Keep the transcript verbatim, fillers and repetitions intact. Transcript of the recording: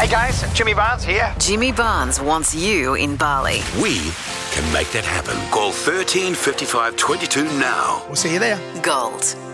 guys, Jimmy Barnes here. Jimmy Barnes wants you in Bali. We can make that happen. Call thirteen fifty-five twenty-two now. We'll see you there. Gold